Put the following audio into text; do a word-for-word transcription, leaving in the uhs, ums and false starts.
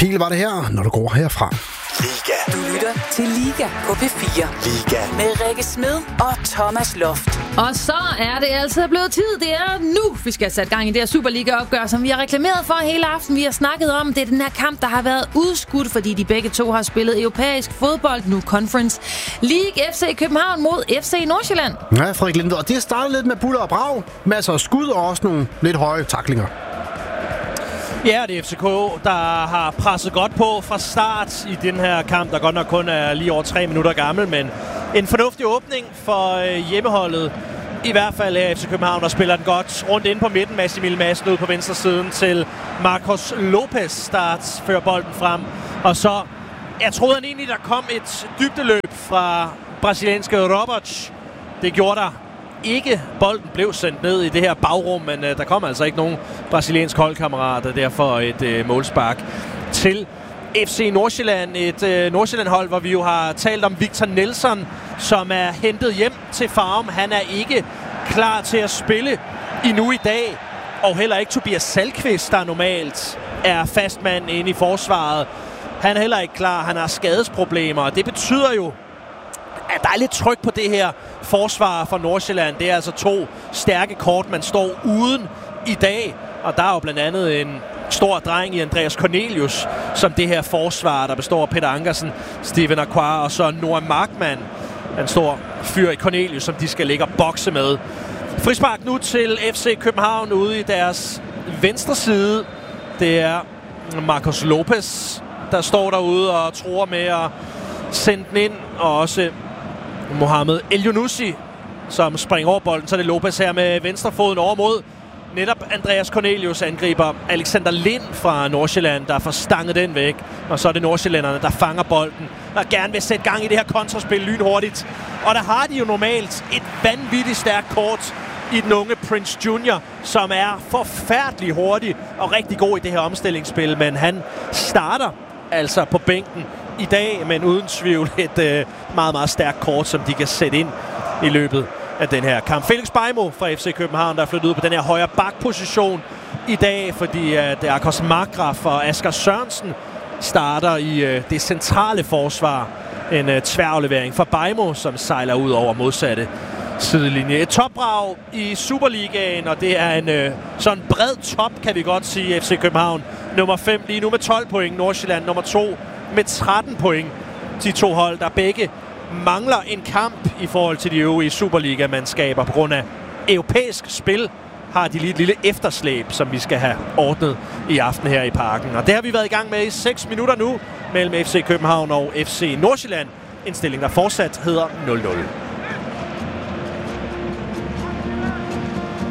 Pil var det her, når du går herfra. Liga. Du lytter til Liga på P fire. Liga. Med Rikke Smed og Thomas Loft. Og så er det altså blevet tid. Det er nu, vi skal sætte gang i det her Superliga-opgør, som vi har reklameret for hele aften. Vi har snakket om, det er den her kamp, der har været udskudt, fordi de begge to har spillet europæisk fodbold, nu Conference League. F C København mod F C Nordsjælland. Ja, Frederik Lindved, og det startede lidt med buller og brag. Masser af skud og også nogle lidt høje taklinger. Ja, det er F C K, der har presset godt på fra start i den her kamp, der godt nok kun er lige over tre minutter gammel, men en fornuftig åbning for øh, hjemmeholdet. I hvert fald er F C København, der spiller den godt rundt inde på midten. Mads Emil Madsen ud på venstre siden til Marcos Lopez, der fører bolden frem. Og så, jeg troede han egentlig, der kom et dybdeløb fra brasilianske Robert. Det gjorde der ikke. Bolden blev sendt ned i det her bagrum, men øh, der kom altså ikke nogen brasiliansk holdkammerat, og derfor et øh, målspark til F C Nordsjælland. Et øh, Nordsjælland-hold, hvor vi jo har talt om Victor Nelson, som er hentet hjem til Farum. Han er ikke klar til at spille endnu i dag, og heller ikke Tobias Salkvist, der normalt er fastmand inde i forsvaret. Han er heller ikke klar. Han har skadesproblemer, og det betyder jo, at der er lidt tryk på det her forsvar for Nordsjælland. Det er altså to stærke kort, man står uden i dag. Og der er jo blandt andet en stor dreng i Andreas Cornelius, som det her forsvar, der består af Peter Ankersen, Steven Aquar og så Noah Markmann. En stor fyr i Cornelius, som de skal ligge og bokse med. Frispark nu til F C København ude i deres venstre side. Det er Marcos Lopez, der står derude og tror med at sende den ind, og også Mohamed El-Younousi, som springer over bolden. Så er det Lopez her med venstrefoden over mod netop Andreas Cornelius, angriber Alexander Lind fra Nordsjælland, der får stanget den væk. Og så er det nordsjællænderne, der fanger bolden, der gerne vil sætte gang i det her kontraspil lynhurtigt. Og der har de jo normalt et vanvittigt stærkt kort i den unge Prince Junior, som er forfærdelig hurtig og rigtig god i det her omstillingsspil. Men han starter altså på bænken i dag, men uden tvivl et øh, meget, meget stærkt kort, som de kan sætte ind i løbet af den her kamp. Felix Beijmo fra F C København, der er flyttet ud på den her højre bakposition i dag, fordi at Akos Markgraf og Asger Sørensen starter i øh, det centrale forsvar. En øh, tværaflevering fra Beijmo, som sejler ud over modsatte sidelinje. Et topbrag i Superligaen, og det er en øh, sådan bred top, kan vi godt sige. F C København nummer fem lige nu med tolv point. Nordsjælland nummer to med tretten point. De to hold, der begge mangler en kamp i forhold til de øvrige Superliga-mandskaber. På grund af europæisk spil har de lige et lille efterslæb, som vi skal have ordnet i aften her i Parken. Og det har vi været i gang med i seks minutter nu mellem F C København og F C Nordsjælland. En stilling, der fortsat hedder nul nul.